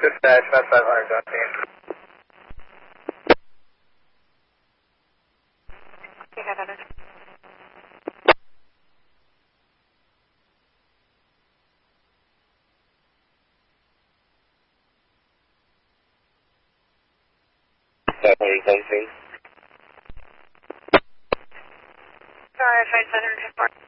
Dispatch, not 500.8. You got others. Sorry, 5754.